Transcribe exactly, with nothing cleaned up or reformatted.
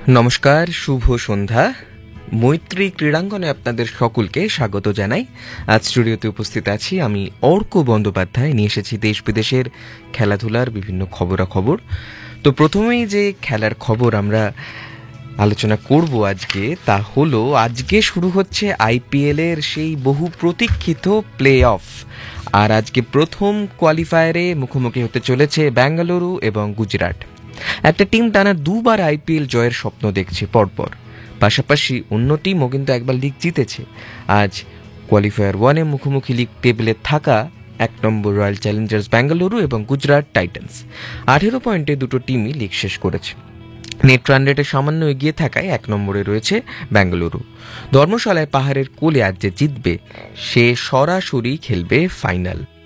নমস্কার, শুভ সন্ধ্যা। মৈত্রী ক্রীড়াঙ্গনে আপনাদের সকলকে স্বাগত জানাই। আজ স্টুডিওতে উপস্থিত আছি আমি অর্ক বন্দ্যোপাধ্যায়। নিয়ে এসেছি দেশ বিদেশের খেলাধুলার বিভিন্ন খবরাখবর। তো প্রথমেই যে খেলার খবর আমরা আলোচনা করব আজকে, তা হলো আজকে শুরু হচ্ছে আইপিএল এর সেই বহু প্রতীক্ষিত প্লে অফ। আর আজকে প্রথম কোয়ালিফায়ারে মুখোমুখি হতে চলেছে বেঙ্গালুরু এবং গুজরাট। একটা টিম টানা দুবার আইপিএল জয়ের স্বপ্ন দেখছে পরপর। পাশাপাশি অন্য টিমও কিন্তু একবার লিগ জিতেছে। আজ কোয়ালিফায়ার ওয়ানে মুখোমুখি লিগ টেবিলে থাকা এক নম্বর রয়্যাল চ্যালেঞ্জার্স বেঙ্গালুরু এবং গুজরাট টাইটান্স। আঠেরো পয়েন্টে দুটো টিমই লিগ শেষ করেছে। নেট রান রেটে সামান্য এগিয়ে থাকায় এক নম্বরে রয়েছে বেঙ্গালুরু। ধর্মশালায় পাহাড়ের কোলে আজ যে জিতবে সে সরাসরি খেলবে ফাইনাল।